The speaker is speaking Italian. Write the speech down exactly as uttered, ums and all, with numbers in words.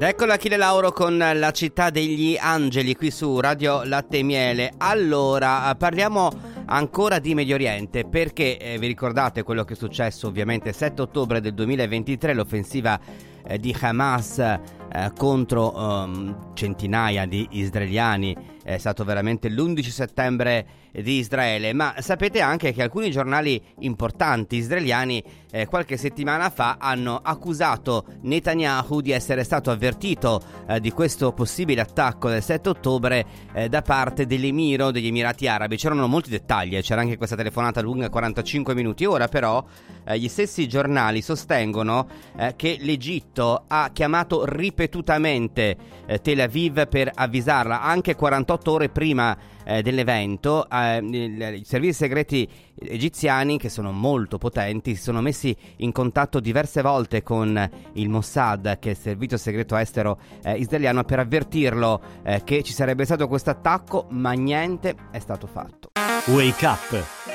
Ed eccola Achille Lauro con La città degli angeli qui su Radio Latte e Miele. Allora, parliamo ancora di Medio Oriente perché eh, vi ricordate quello che è successo ovviamente sette ottobre del duemilaventitré, l'offensiva eh, di Hamas eh, contro um, centinaia di israeliani. È stato veramente l'undici settembre di Israele, ma sapete anche che alcuni giornali importanti israeliani eh, qualche settimana fa hanno accusato Netanyahu di essere stato avvertito eh, di questo possibile attacco del sette ottobre eh, da parte dell'Emiro degli Emirati Arabi. C'erano molti dettagli, eh, c'era anche questa telefonata lunga quarantacinque minuti. Ora però eh, gli stessi giornali sostengono eh, che l'Egitto ha chiamato ripetutamente eh, Tel Aviv per avvisarla anche quarantotto ore prima eh, dell'evento. eh, I servizi segreti egiziani, che sono molto potenti, si sono messi in contatto diverse volte con il Mossad, che è il servizio segreto estero eh, israeliano, per avvertirlo eh, che ci sarebbe stato questo attacco, ma niente è stato fatto. Wake Up